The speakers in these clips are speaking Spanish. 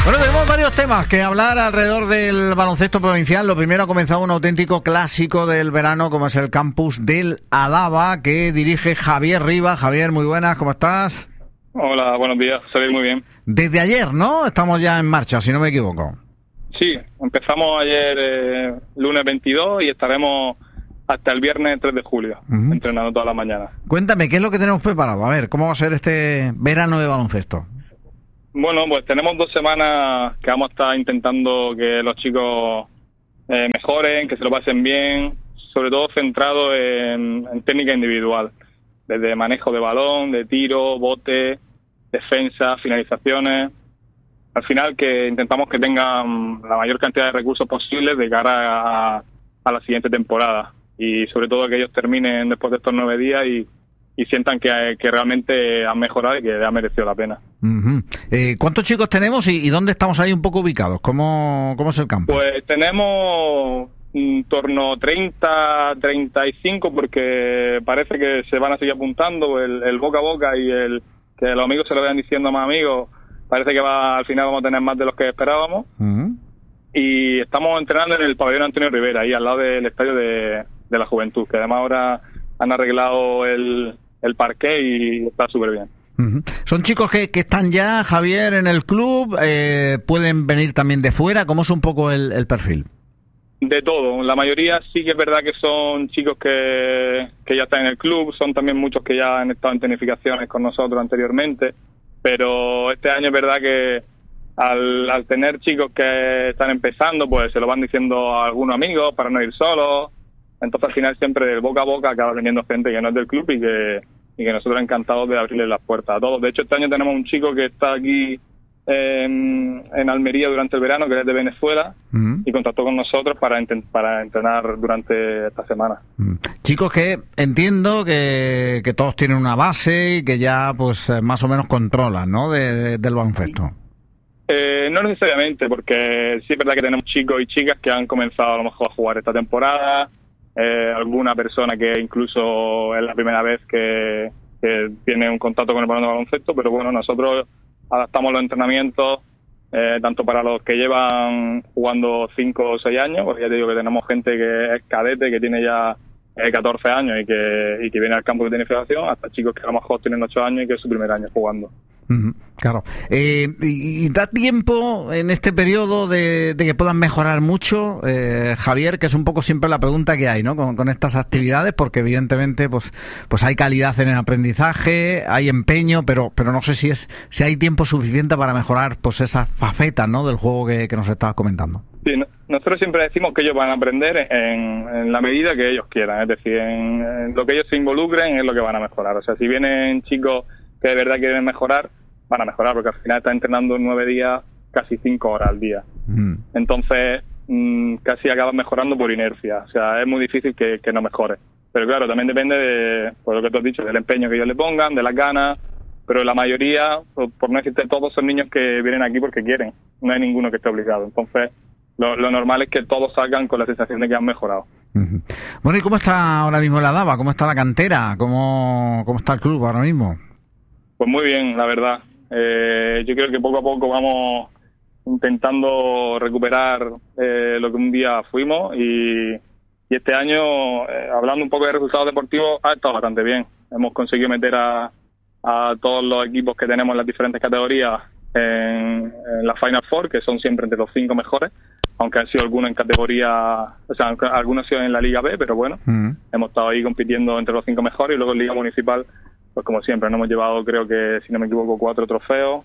Bueno, tenemos varios temas que hablar alrededor del baloncesto provincial. Lo primero, ha comenzado un auténtico clásico del verano, como es el campus del Adava, que dirige Javier Rivas. Javier, muy buenas, ¿cómo estás? Hola, buenos días, estoy muy bien. Desde ayer, ¿no? Estamos ya en marcha, si no me equivoco. Sí, empezamos ayer lunes 22 y estaremos hasta el viernes 3 de julio, entrenando todas las mañanas. Cuéntame, ¿qué es lo que tenemos preparado? A ver, ¿cómo va a ser este verano de baloncesto? Bueno, pues tenemos 2 semanas que vamos a estar intentando que los chicos mejoren, que se lo pasen bien, sobre todo centrado en técnica individual, desde manejo de balón, de tiro, bote, defensa, finalizaciones. Al final que intentamos que tengan la mayor cantidad de recursos posibles de cara a la siguiente temporada, y sobre todo que ellos terminen después de estos 9 días y sientan que realmente han mejorado y que ha merecido la pena. ¿Cuántos chicos tenemos y dónde estamos ahí un poco ubicados? ¿Cómo es el campo? Pues tenemos en torno a 30, 35, porque parece que se van a seguir apuntando el boca a boca y el que los amigos se lo vayan diciendo a más amigos. Parece que al final vamos a tener más de los que esperábamos. Y estamos entrenando en el pabellón Antonio Rivera, ahí al lado del estadio de la Juventud, que además ahora han arreglado el parqué y está súper bien. ¿Son chicos que están ya, Javier, en el club? ¿Pueden venir también de fuera? ¿Cómo es un poco el perfil? De todo. La mayoría sí que es verdad que son chicos que ya están en el club. Son también muchos que ya han estado en tecnificaciones con nosotros anteriormente. Pero este año es verdad que al tener chicos que están empezando, pues se lo van diciendo a algunos amigos para no ir solos. Entonces al final siempre del boca a boca acaba viniendo gente que no es del club y que nosotros encantados de abrirle las puertas a todos. De hecho, este año tenemos un chico que está aquí en Almería durante el verano, que es de Venezuela, y contactó con nosotros para entrenar durante esta semana. Chicos que entiendo que todos tienen una base y que ya pues más o menos controlan, ¿no? del baloncesto. No necesariamente, porque sí es verdad que tenemos chicos y chicas que han comenzado a lo mejor a jugar esta temporada, alguna persona que incluso es la primera vez que tiene un contacto con el balón de baloncesto, pero bueno, nosotros adaptamos los entrenamientos tanto para los que llevan jugando 5 o 6 años, porque ya te digo que tenemos gente que es cadete, que tiene ya 14 años y que viene al campo de tecnificación, hasta chicos que a lo mejor tienen 8 años y que es su primer año jugando. Claro. ¿Y da tiempo en este periodo de que puedan mejorar mucho, Javier? Que es un poco siempre la pregunta que hay, ¿no? Con estas actividades, porque evidentemente pues hay calidad en el aprendizaje, hay empeño, pero no sé si hay tiempo suficiente para mejorar pues esas facetas, ¿no? Del juego que nos estabas comentando. Sí, nosotros siempre decimos que ellos van a aprender en la medida que ellos quieran, es decir, en lo que ellos se involucren es lo que van a mejorar. O sea, si vienen chicos que de verdad quieren mejorar, van a mejorar, porque al final están entrenando 9 días, casi 5 horas al día. Entonces, casi acaban mejorando por inercia. O sea, es muy difícil que no mejore. Pero claro, también depende de, por lo que tú has dicho, del empeño que ellos le pongan, de las ganas. Pero la mayoría, por no decirte todos, son niños que vienen aquí porque quieren. No hay ninguno que esté obligado. Entonces, lo normal es que todos salgan con la sensación de que han mejorado. Bueno, ¿y cómo está ahora mismo la Adava? ¿Cómo está la cantera? ¿Cómo está el club ahora mismo? Pues muy bien, la verdad. Yo creo que poco a poco vamos intentando recuperar lo que un día fuimos y este año, hablando un poco de resultados deportivos, ha estado bastante bien. Hemos conseguido meter a todos los equipos que tenemos en las diferentes categorías en la Final Four, que son siempre entre los 5 mejores, aunque han sido algunos en categoría, o sea, algunos han sido en la Liga B, pero bueno, hemos estado ahí compitiendo entre los 5 mejores, y luego en Liga Municipal, pues como siempre, nos hemos llevado, creo que, si no me equivoco, 4 trofeos,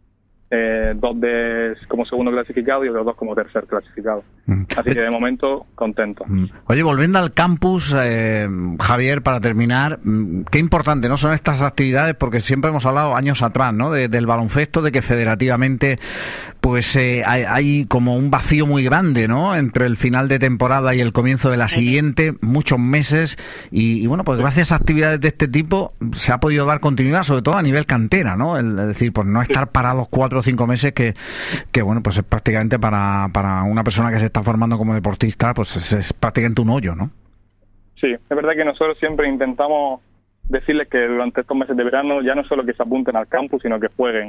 2 como segundo clasificado y otros 2 como tercer clasificado. Así que de momento, contento. Oye, volviendo al campus, Javier, para terminar, qué importante, ¿no? Son estas actividades, porque siempre hemos hablado años atrás, ¿no? Del baloncesto, de que federativamente pues hay como un vacío muy grande, ¿no? Entre el final de temporada y el comienzo de la siguiente, muchos meses, y bueno, pues gracias a actividades de este tipo se ha podido dar continuidad, sobre todo a nivel cantera, ¿no? Es decir, pues no estar parados 4 o 5 meses, que bueno, pues es prácticamente para una persona que se está formando como deportista, pues es prácticamente un hoyo, ¿no? Sí, es verdad que nosotros siempre intentamos decirles que durante estos meses de verano ya no solo que se apunten al campus, sino que jueguen.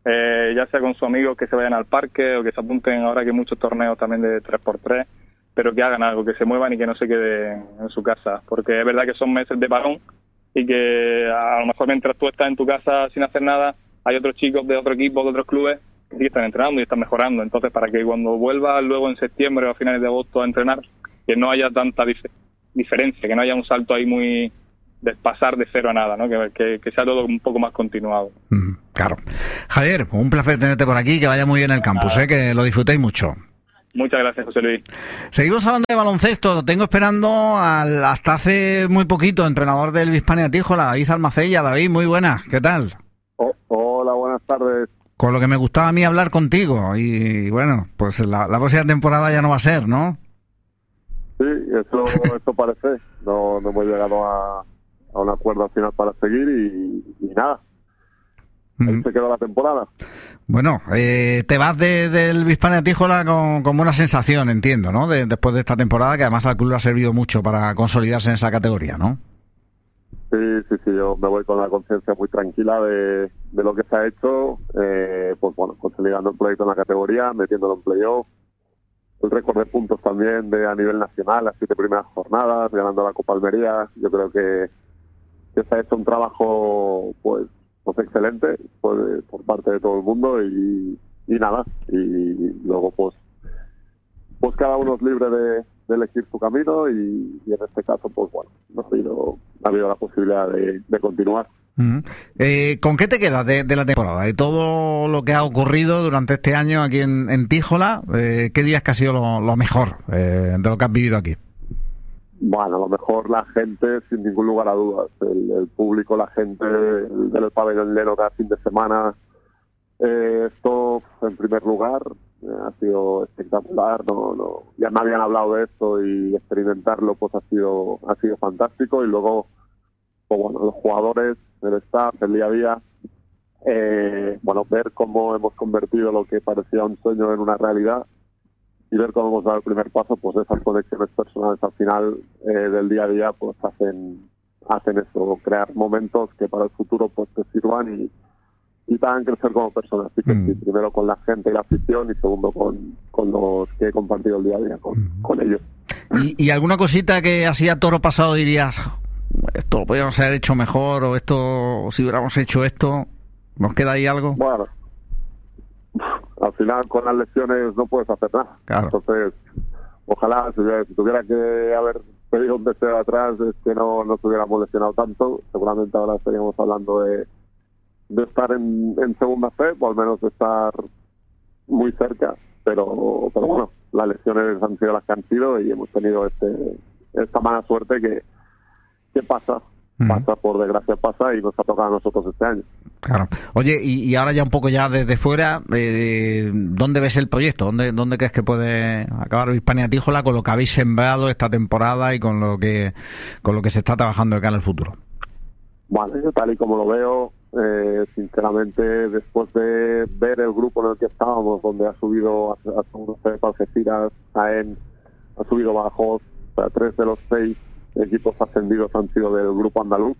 ya sea con sus amigos que se vayan al parque o que se apunten ahora que hay muchos torneos también de 3x3, pero que hagan algo, que se muevan y que no se queden en su casa, porque es verdad que son meses de parón y que a lo mejor mientras tú estás en tu casa sin hacer nada, hay otros chicos de otro equipo, de otros clubes, que sí están entrenando y están mejorando. Entonces, para que cuando vuelvas luego en septiembre o a finales de agosto a entrenar, que no haya tanta diferencia, que no haya un salto ahí muy de pasar de cero a nada, ¿no? Que sea todo un poco más continuado. Claro. Javier, un placer tenerte por aquí, que vaya muy bien el campus, que lo disfrutéis mucho. Muchas gracias, José Luis. Seguimos hablando de baloncesto. Tengo esperando hasta hace muy poquito, entrenador del Hispania Tíjola, David Almacella. David, muy buenas, ¿qué tal? Hola, buenas tardes. Con lo que me gustaba a mí hablar contigo, y bueno, pues la próxima temporada ya no va a ser, ¿no? Sí, eso parece. No hemos llegado a un acuerdo al final para seguir y nada. Ahí se quedó la temporada. Bueno, te vas del Hispania Tíjola con buena sensación, entiendo, ¿no? Después de esta temporada, que además al club le ha servido mucho para consolidarse en esa categoría, ¿no? Sí, yo me voy con la conciencia muy tranquila de lo que se ha hecho, pues bueno, consolidando el proyecto en la categoría, metiéndolo en playoff, el récord de puntos también a nivel nacional, las 7 primeras jornadas, ganando la Copa Almería. Yo creo que se ha hecho un trabajo pues excelente por parte de todo el mundo y nada, y luego pues cada uno es libre de elegir su camino y en este caso pues bueno, ha habido la posibilidad de continuar. ¿Con qué te quedas de la temporada? De todo lo que ha ocurrido durante este año aquí en Tíjola, ¿qué dirías que ha sido lo mejor de lo que has vivido aquí? Bueno, a lo mejor la gente, sin ningún lugar a dudas, el público, la gente del pabellón lleno cada fin de semana, esto en primer lugar ha sido espectacular. Ya me habían hablado de esto y experimentarlo pues ha sido fantástico. Y luego, pues bueno, los jugadores, el staff, el día a día, ver cómo hemos convertido lo que parecía un sueño en una realidad. Y ver cómo hemos dado el primer paso, pues esas conexiones personales al final del día a día pues hacen eso, crear momentos que para el futuro pues te sirvan y te hagan crecer como persona. Así que sí, primero con la gente y la afición y segundo con los que he compartido el día a día con ellos. ¿Y alguna cosita que así a toro pasado dirías, esto lo podríamos haber hecho mejor, o esto, si hubiéramos hecho esto, nos queda ahí algo? Bueno, al final con las lesiones no puedes hacer nada. Claro. Entonces, ojalá si tuviera que haber pedido un deseo atrás es que no nos hubiéramos lesionado tanto. Seguramente ahora estaríamos hablando de estar en segunda fe, o al menos de estar muy cerca, pero bueno, las lesiones han sido las que han sido y hemos tenido esta mala suerte que pasa, por desgracia pasa y nos ha tocado a nosotros este año. Claro. Oye, y ahora ya un poco ya desde fuera, ¿dónde ves el proyecto? ¿Dónde crees que puede acabar Hispania Tíjola con lo que habéis sembrado esta temporada y con lo que se está trabajando de cara al futuro? Bueno, yo tal y como lo veo, sinceramente, después de ver el grupo en el que estábamos, donde ha subido Algeciras, Jaén, ha subido Badajoz, o sea, 3 de los 6 equipos ascendidos han sido del grupo andaluz.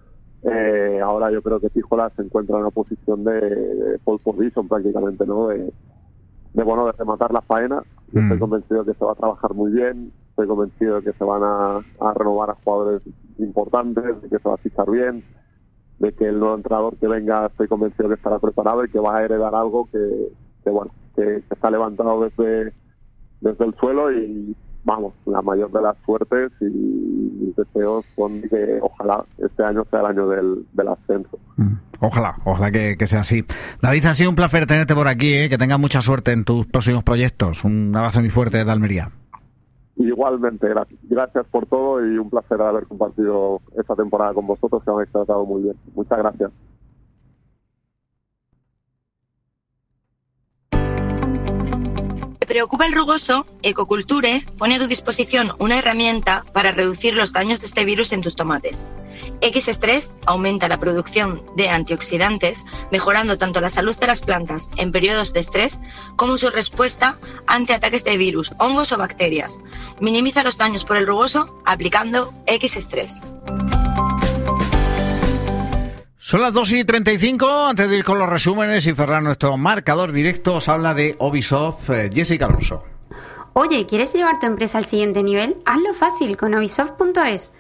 Ahora yo creo que Tíjola se encuentra en una posición de pole position prácticamente, ¿no? De rematar la faena. Yo estoy convencido de que se va a trabajar muy bien, estoy convencido de que se van a renovar a jugadores importantes, de que se va a fichar bien, de que el nuevo entrenador que venga estoy convencido de que estará preparado y que va a heredar algo que está levantado desde el suelo. Y vamos, la mayor de las suertes y mis deseos son que ojalá este año sea el año del ascenso. Ojalá que sea así. David, ha sido un placer tenerte por aquí, que tengas mucha suerte en tus próximos proyectos. Un abrazo muy fuerte de Almería. Igualmente, gracias por todo y un placer haber compartido esta temporada con vosotros, que me habéis tratado muy bien. Muchas gracias. ¿Te preocupa el rugoso? Ecoculture pone a tu disposición una herramienta para reducir los daños de este virus en tus tomates. X-Stress aumenta la producción de antioxidantes, mejorando tanto la salud de las plantas en periodos de estrés como su respuesta ante ataques de virus, hongos o bacterias. Minimiza los daños por el rugoso aplicando X-Stress. Son las 2:35, antes de ir con los resúmenes y cerrar nuestro marcador directo, os habla de Ubisoft, Jessica Alonso. Oye, ¿quieres llevar tu empresa al siguiente nivel? Hazlo fácil con Ubisoft.es.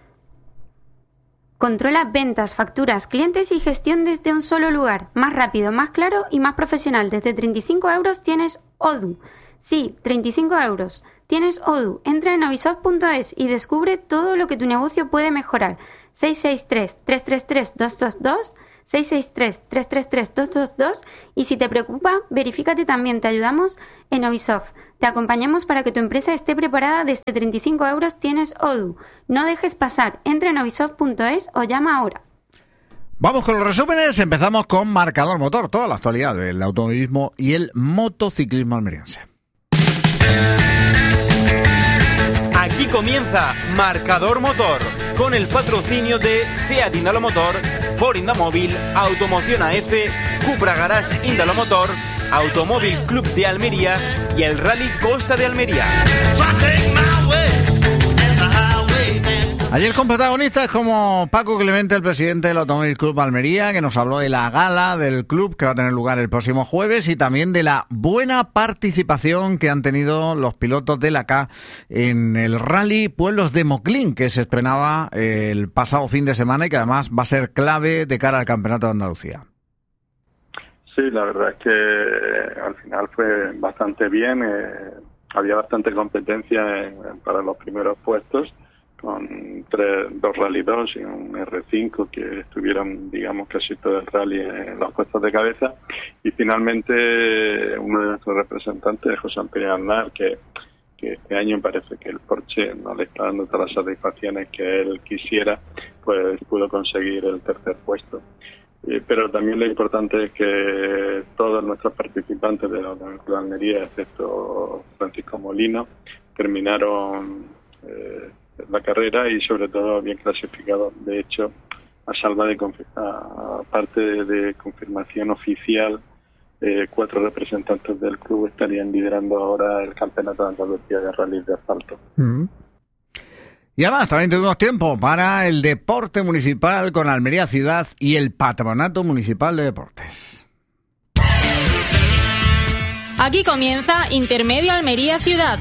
Controla ventas, facturas, clientes y gestión desde un solo lugar. Más rápido, más claro y más profesional. Desde 35 euros tienes Odoo. Sí, 35 euros. Tienes Odoo. Entra en Ubisoft.es y descubre todo lo que tu negocio puede mejorar. 663-333-222, 663-333-222 y si te preocupa, verifícate también, te ayudamos en Ubisoft. Te acompañamos para que tu empresa esté preparada. Desde 35 euros tienes Odoo. No dejes pasar, entra en Ubisoft.es o llama ahora. Vamos con los resúmenes, empezamos con Marcador Motor, toda la actualidad del automovilismo y el motociclismo almeriense. Aquí comienza Marcador Motor, con el patrocinio de SEAT Indalomotor, Ford Indamobil, Automoción AF, Cupra Garage Indalomotor, Automóvil Club de Almería y el Rally Costa de Almería. Ayer con protagonistas como Paco Clemente, el presidente del Automóvil Club Almería, que nos habló de la gala del club que va a tener lugar el próximo jueves y también de la buena participación que han tenido los pilotos de la K en el Rally Pueblos de Moclín, que se estrenaba el pasado fin de semana y que además va a ser clave de cara al Campeonato de Andalucía. Sí, la verdad es que al final fue bastante bien, había bastante competencia para los primeros puestos, con dos Rally 2 y un R5 que estuvieron, digamos, casi todo el rally en los puestos de cabeza, y finalmente uno de nuestros representantes, José Antonio Arnal, que este año parece que el Porsche no le está dando todas las satisfacciones que él quisiera, pues pudo conseguir el tercer puesto. Pero también lo importante es que todos nuestros participantes de la Automóvil Club de Almería, excepto Francisco Molino, terminaron la carrera y sobre todo bien clasificados. De hecho, aparte de confirmación oficial, 4 representantes del club estarían liderando ahora el Campeonato de Andalucía de Rally de Asfalto. Y además también tuvimos tiempo para el deporte municipal con Almería Ciudad y el Patronato Municipal de Deportes. Aquí comienza Intermedio Almería Ciudad,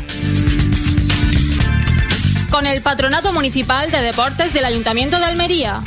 con el Patronato Municipal de Deportes del Ayuntamiento de Almería.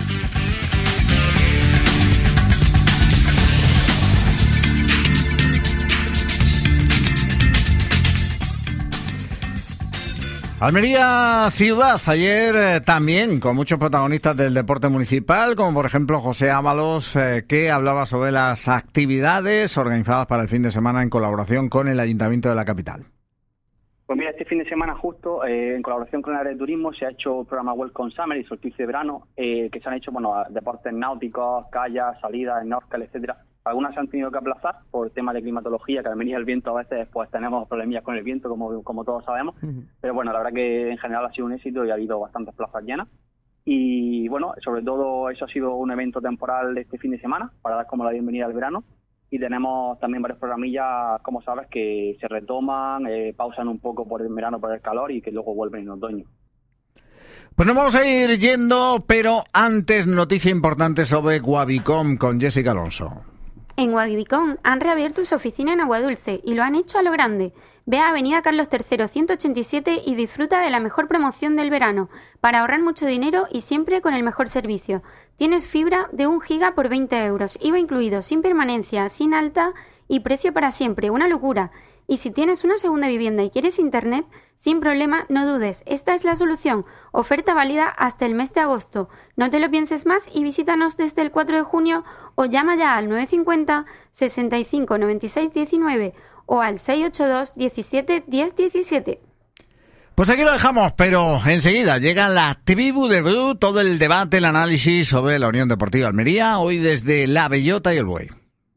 Almería Ciudad, ayer también con muchos protagonistas del deporte municipal, como por ejemplo José Ábalos, que hablaba sobre las actividades organizadas para el fin de semana en colaboración con el Ayuntamiento de la capital. Pues mira, este fin de semana justo, en colaboración con el área de turismo, se ha hecho el programa Welcome Summer y Solsticio de Verano, que se han hecho deportes náuticos, kayak, salidas, snorkel, etcétera. Algunas se han tenido que aplazar por temas de climatología, que al venir el viento a veces pues tenemos problemillas con el viento, como todos sabemos. Pero bueno, la verdad que en general ha sido un éxito y ha habido bastantes plazas llenas. Y bueno, sobre todo eso ha sido un evento temporal este fin de semana, para dar como la bienvenida al verano. Y tenemos también varios programillas, como sabes, que se retoman, pausan un poco por el verano, por el calor, y que luego vuelven en otoño. Pues nos vamos a ir yendo, pero antes noticia importante sobre Wabicom con Jessica Alonso. En Wabicom han reabierto su oficina en Aguadulce y lo han hecho a lo grande. Ve a Avenida Carlos III 187 y disfruta de la mejor promoción del verano, para ahorrar mucho dinero y siempre con el mejor servicio. Tienes fibra de 1 giga por 20 euros, IVA incluido, sin permanencia, sin alta y precio para siempre, una locura. Y si tienes una segunda vivienda y quieres internet, sin problema, no dudes, esta es la solución. Oferta válida hasta el mes de agosto. No te lo pienses más y visítanos desde el 4 de junio o llama ya al 950 65 96 19 o al 682 17 10 17. Pues aquí lo dejamos, pero enseguida llega la Tribu de Bru, todo el debate, el análisis sobre la Unión Deportiva Almería, hoy desde La Bellota y el Buey.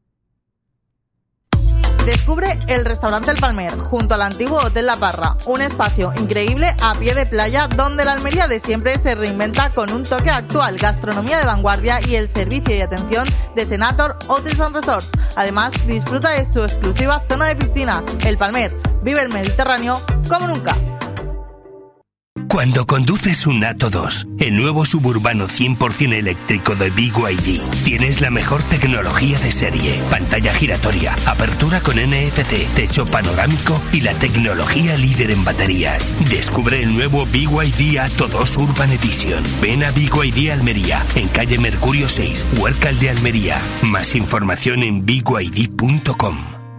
Descubre el restaurante El Palmer, junto al antiguo Hotel La Parra, un espacio increíble a pie de playa donde la Almería de siempre se reinventa con un toque actual, gastronomía de vanguardia y el servicio y atención de Senator Hotels & Resorts. Además, disfruta de su exclusiva zona de piscina. El Palmer, vive el Mediterráneo como nunca. Cuando conduces un Atto 2, el nuevo suburbano 100% eléctrico de BYD, tienes la mejor tecnología de serie, pantalla giratoria, apertura con NFC, techo panorámico y la tecnología líder en baterías. Descubre el nuevo BYD Atto 2 Urban Edition. Ven a BYD Almería, en calle Mercurio 6, Huércal de Almería. Más información en byd.com.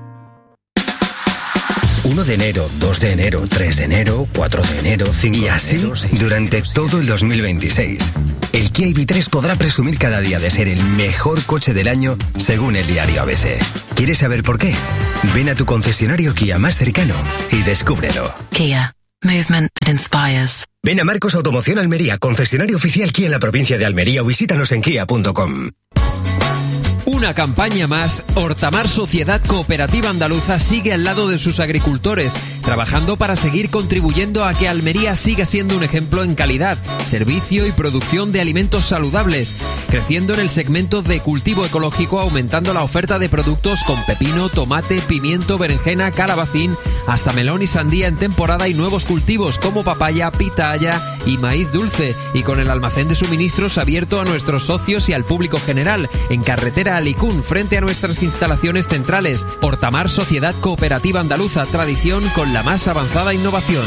1 de enero, 2 de enero, 3 de enero, 4 de enero, 5 y así de enero, 6 durante todo el 2026. El Kia EV3 podrá presumir cada día de ser el mejor coche del año según el diario ABC. ¿Quieres saber por qué? Ven a tu concesionario Kia más cercano y descúbrelo. Kia. Movement that inspires. Ven a Marcos Automoción Almería, concesionario oficial Kia en la provincia de Almería, o visítanos en kia.com. Una campaña más, Hortamar Sociedad Cooperativa Andaluza sigue al lado de sus agricultores, trabajando para seguir contribuyendo a que Almería siga siendo un ejemplo en calidad, servicio y producción de alimentos saludables, creciendo en el segmento de cultivo ecológico, aumentando la oferta de productos con pepino, tomate, pimiento, berenjena, calabacín, hasta melón y sandía en temporada, y nuevos cultivos como papaya, pitaya y maíz dulce, y con el almacén de suministros abierto a nuestros socios y al público general, en carretera Alicún, frente a nuestras instalaciones centrales. Hortamar Sociedad Cooperativa Andaluza, tradición con la más avanzada innovación.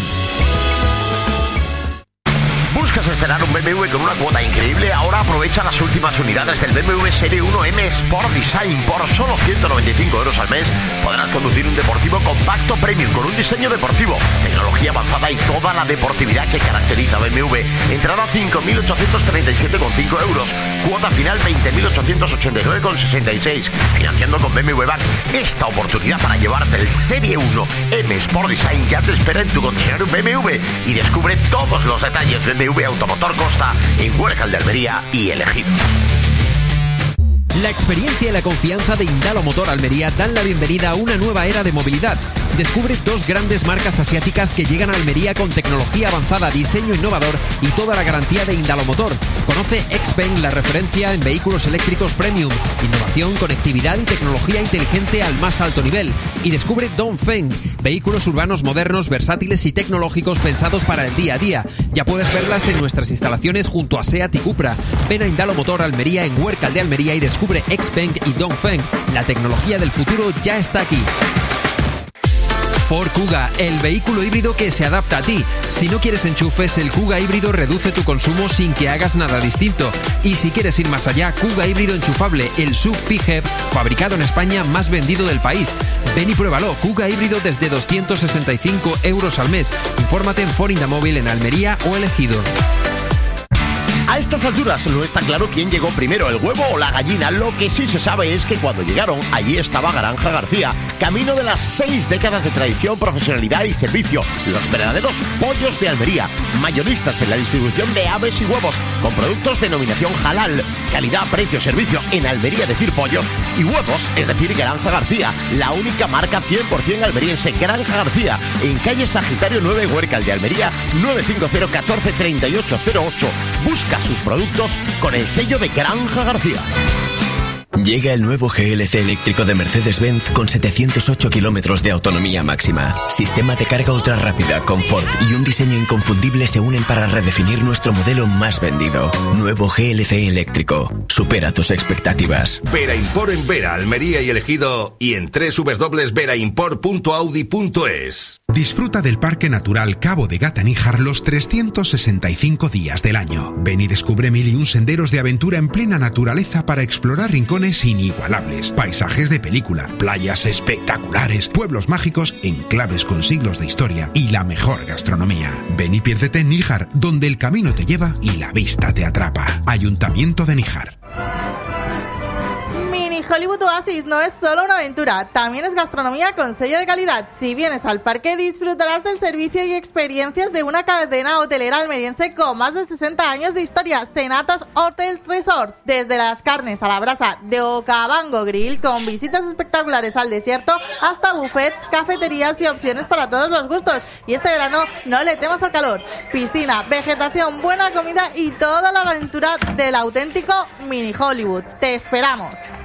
¿Buscas estrenar un BMW con una cuota increíble? Ahora aprovecha las últimas unidades del BMW Serie 1 M Sport Design. Por solo 195 euros al mes podrás conducir un deportivo compacto premium con un diseño deportivo, tecnología avanzada y toda la deportividad que caracteriza a BMW. Entrada 5.837,5 euros. Cuota final 20.889,66. Financiando con BMW Bank. Esta oportunidad para llevarte el Serie 1 M Sport Design ya te espera en tu concesionario BMW y descubre todos los detalles de BMW Automotor Costa en Huércal de Almería y El Ejido. La experiencia y la confianza de Indalo Motor Almería dan la bienvenida a una nueva era de movilidad. Descubre dos grandes marcas asiáticas que llegan a Almería con tecnología avanzada, diseño innovador y toda la garantía de Indalo Motor. Conoce XPeng, la referencia en vehículos eléctricos premium, innovación, conectividad y tecnología inteligente al más alto nivel. Y descubre Dongfeng, vehículos urbanos modernos, versátiles y tecnológicos pensados para el día a día. Ya puedes verlas en nuestras instalaciones junto a SEAT y Cupra. Ven a Indalo Motor Almería en Huércal de Almería y descubre XPeng y Dongfeng. La tecnología del futuro ya está aquí. Ford Kuga, el vehículo híbrido que se adapta a ti. Si no quieres enchufes, el Kuga híbrido reduce tu consumo sin que hagas nada distinto. Y si quieres ir más allá, Kuga híbrido enchufable, el SUV PHEV, fabricado en España, más vendido del país. Ven y pruébalo, Kuga híbrido desde 265 euros al mes. Infórmate en Ford Indamóvil en Almería o El Ejido. A estas alturas no está claro quién llegó primero, el huevo o la gallina. Lo que sí se sabe es que cuando llegaron, allí estaba Granja García, camino de las 6 décadas de tradición, profesionalidad y servicio. Los verdaderos pollos de Almería, mayoristas en la distribución de aves y huevos, con productos denominación halal, calidad, precio, servicio. En Almería decir pollos y huevos, es decir, Granja García, la única marca 100% almeriense. Granja García, en calle Sagitario 9, Huércal de Almería, 950 14 3808. Busca sus productos con el sello de Granja García. Llega el nuevo GLC eléctrico de Mercedes-Benz con 708 kilómetros de autonomía máxima. Sistema de carga ultra rápida, confort y un diseño inconfundible se unen para redefinir nuestro modelo más vendido. Nuevo GLC eléctrico. Supera tus expectativas. Vera Import en Vera, Almería y El Ejido y en www.veraimport.audi.es. Disfruta del Parque Natural Cabo de Gata-Níjar los 365 días del año. Ven y descubre 1001 senderos de aventura en plena naturaleza para explorar rincones inigualables, paisajes de película, playas espectaculares, pueblos mágicos, enclaves con siglos de historia y la mejor gastronomía. Ven y piérdete en Níjar, donde el camino te lleva y la vista te atrapa. Ayuntamiento de Níjar. Hollywood Oasis no es solo una aventura, también es gastronomía con sello de calidad. Si vienes al parque disfrutarás del servicio y experiencias de una cadena hotelera almeriense con más de 60 años de historia, Senatos Hotels Resorts. Desde las carnes a la brasa de Okavango Grill, con visitas espectaculares al desierto, hasta buffets, cafeterías y opciones para todos los gustos. Y este verano no le temas al calor. Piscina, vegetación, buena comida y toda la aventura del auténtico mini Hollywood. ¡Te esperamos!